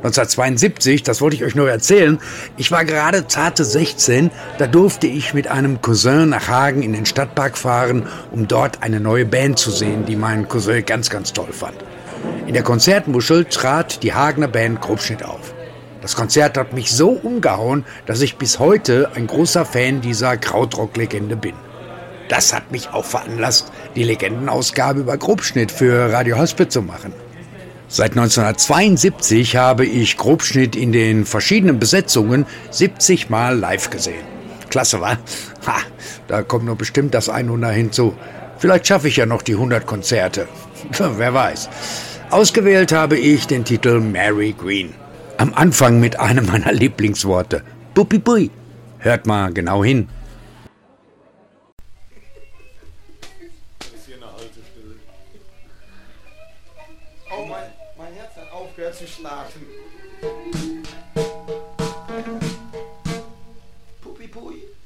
1972, das wollte ich euch nur erzählen, ich war gerade zarte 16, da durfte ich mit einem Cousin nach Hagen in den Stadtpark fahren, um dort eine neue Band zu sehen, die mein Cousin ganz, ganz toll fand. In der Konzertmuschel trat die Hagener Band Grobschnitt auf. Das Konzert hat mich so umgehauen, dass ich bis heute ein großer Fan dieser Krautrock-Legende bin. Das hat mich auch veranlasst, die Legendenausgabe über Grobschnitt für Radio Hospit zu machen. Seit 1972 habe ich Grobschnitt in den verschiedenen Besetzungen 70 Mal live gesehen. Klasse, wa? Ha, da kommt noch bestimmt das 100 hinzu. Vielleicht schaffe ich ja noch die 100 Konzerte. Wer weiß. Ausgewählt habe ich den Titel Mary Green. Am Anfang mit einem meiner Lieblingsworte. Puppi pui. Hört mal genau hin. Oh, mein Herz hat aufgehört zu schlagen. Puppi pui.